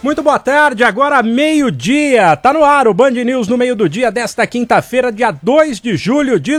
Muito boa tarde, agora meio-dia, tá no ar o Band News no meio do dia desta quinta-feira, dia 2 de julho de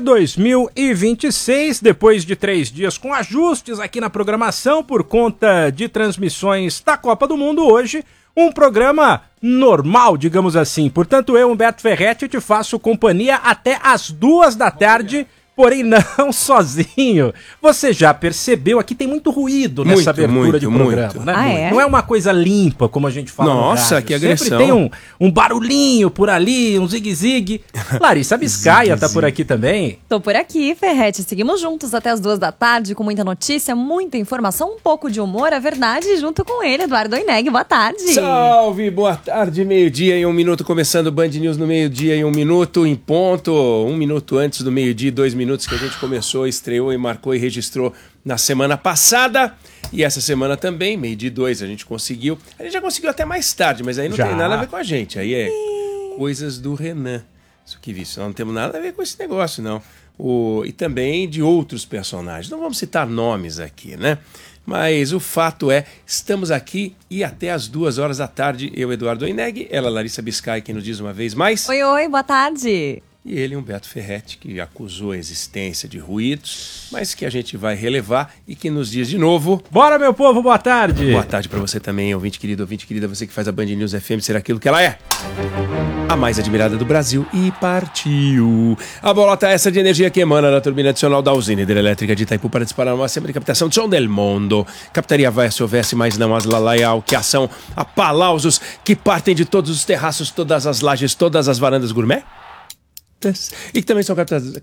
2026, depois de 3 dias com ajustes aqui na programação por conta de transmissões da Copa do Mundo hoje, um programa normal, digamos assim. Portanto, eu, Humberto Ferretti, te faço companhia até as 2 da tarde, porém não sozinho. Você já percebeu, aqui tem muito ruído nessa abertura de programa, né? Ah, é? Não é uma coisa limpa, como a gente fala. Nossa, que agressão. Sempre tem um barulhinho por ali, um zigue-zigue. Larissa Biscaia tá por aqui também. Tô por aqui, Ferretti. Seguimos juntos até as 2 da tarde com muita notícia, muita informação, um pouco de humor, a verdade, junto com ele, Eduardo Oineg. Boa tarde. Salve, boa tarde, meio-dia e 1 minuto, começando o Band News no meio-dia e 1 minuto, em ponto, 1 minuto antes do meio-dia e 2 minutos que a gente começou, estreou e marcou e registrou na semana passada. E essa semana também, meio-dia e 2, a gente conseguiu. A gente já conseguiu até mais tarde, mas aí não tem nada a ver com a gente. Aí é coisas do Renan. Isso que isso, não temos nada a ver com esse negócio, não. E também de outros personagens. Não vamos citar nomes aqui, né? Mas o fato é, estamos aqui e até as 2 horas da tarde, eu, Eduardo Oineg, ela, Larissa Biscay, quem nos diz uma vez mais. Oi, boa tarde. E ele, Humberto Ferretti, que acusou a existência de ruídos, mas que a gente vai relevar e que nos diz de novo... Bora, meu povo, boa tarde! Boa tarde pra você também, ouvinte querida, você que faz a Band News FM ser aquilo que ela é. A mais admirada do Brasil. E partiu! A bolota essa de energia que emana da turbina adicional da usina hidrelétrica de Itaipu para disparar uma assembly de captação de som del mundo. Captaria vai se houvesse, mas não as lalaial, que ação a palausos que partem de todos os terraços, todas as lajes, todas as varandas gourmet. E que também são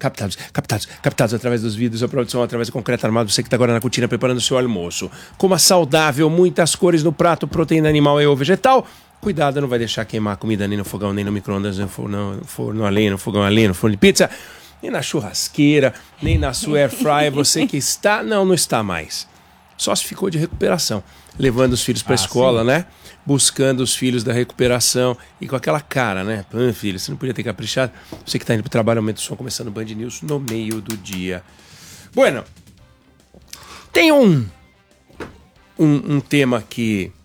captados através dos vidros, a produção através do concreto armado. Você que está agora na cortina preparando o seu almoço. Coma saudável, muitas cores no prato, proteína animal e ou vegetal. Cuidado, não vai deixar queimar a comida nem no fogão, nem no micro-ondas, nem no forno a lenha, no fogão a lenha, no forno de pizza, nem na churrasqueira, nem na sua air fryer. Você que está, não está mais. Só se ficou de recuperação, levando os filhos para a escola, sim, né? Buscando os filhos da recuperação e com aquela cara, né? Filho, você não podia ter caprichado. Você que está indo para o trabalho, aumenta o som, começando o Band News no meio do dia. Bueno, tem um tema que